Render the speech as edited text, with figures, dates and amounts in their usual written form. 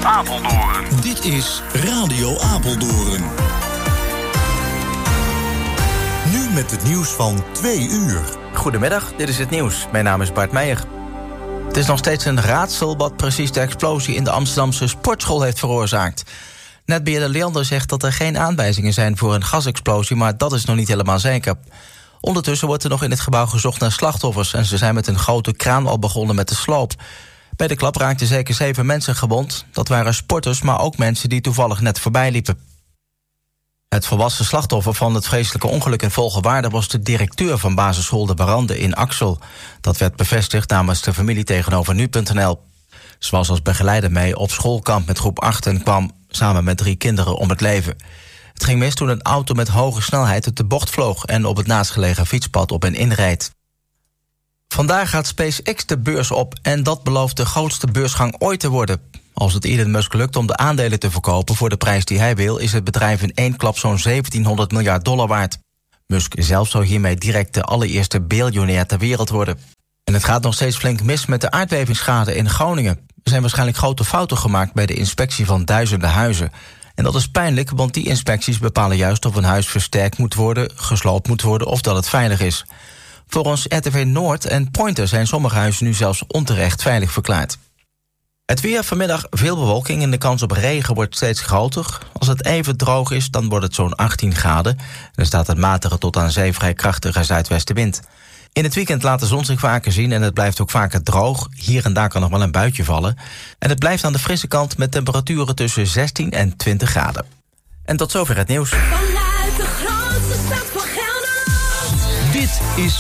Apeldoorn. Dit is Radio Apeldoorn. Nu met het nieuws van 2 uur. Goedemiddag, dit is het nieuws. Mijn naam is Bart Meijer. Het is nog steeds een raadsel wat precies de explosie in de Amsterdamse sportschool heeft veroorzaakt. Netbeheerder Leander zegt dat er geen aanwijzingen zijn voor een gasexplosie, maar dat is nog niet helemaal zeker. Ondertussen wordt er nog in het gebouw gezocht naar slachtoffers en ze zijn met een grote kraan al begonnen met de sloop. Bij de klap raakten zeker 7 mensen gewond. Dat waren sporters, maar ook mensen die toevallig net voorbij liepen. Het volwassen slachtoffer van het vreselijke ongeluk in Volgewaarde was de directeur van basisschool De Barande in Axel. Dat werd bevestigd namens de familie tegenover nu.nl. Ze was als begeleider mee op schoolkamp met groep 8 en kwam samen met 3 kinderen om het leven. Het ging mis toen een auto met hoge snelheid uit de bocht vloog en op het naastgelegen fietspad op en inreed. Vandaag gaat SpaceX de beurs op en dat belooft de grootste beursgang ooit te worden. Als het Elon Musk lukt om de aandelen te verkopen voor de prijs die hij wil, is het bedrijf in één klap zo'n $1700 miljard waard. Musk zelf zou hiermee direct de allereerste biljonair ter wereld worden. En het gaat nog steeds flink mis met de aardbevingsschade in Groningen. Er zijn waarschijnlijk grote fouten gemaakt bij de inspectie van duizenden huizen. En dat is pijnlijk, want die inspecties bepalen juist of een huis versterkt moet worden, gesloopt moet worden of dat het veilig is. Volgens RTV Noord en Pointer zijn sommige huizen nu zelfs onterecht veilig verklaard. Het weer, vanmiddag veel bewolking en de kans op regen wordt steeds groter. Als het even droog is, dan wordt het zo'n 18 graden. Er staat een matige tot aan zee vrij krachtige zuidwestenwind. In het weekend laat de zon zich vaker zien en het blijft ook vaker droog. Hier en daar kan nog wel een buitje vallen. En het blijft aan de frisse kant met temperaturen tussen 16 en 20 graden. En tot zover het nieuws. Vanuit de grootste stad van Gelderland. Dit is